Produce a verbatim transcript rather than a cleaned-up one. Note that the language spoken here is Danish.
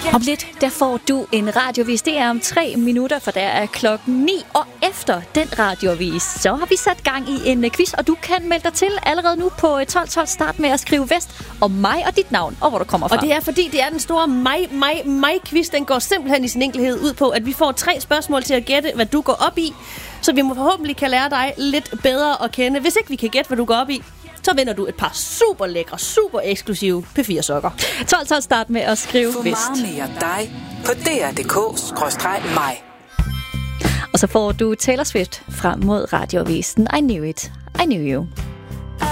Om lidt, der får du en radioavis. Det er om tre minutter, for der er klokken ni. Og efter den radioavis, så har vi sat gang i en quiz, og du kan melde dig til allerede nu på tolv tolv. Start med at skrive Vest om mig og dit navn, og hvor du kommer fra. Og det er fordi, det er den store mig, mig, mig-quiz. Den går simpelthen i sin enkelhed ud på, at vi får tre spørgsmål til at gætte, hvad du går op i. Så vi må forhåbentlig kan lære dig lidt bedre at kende. Hvis ikke vi kan gætte, hvad du går op i, så vinder du et par super lækre, super eksklusive P fire sokker. tolv tolv, start med at skrive Få Vest. meget mere dig på D R punktum D K skråstreg mig. Og så får du Taylor Swift frem mod radioavisen I Knew It, I Knew You.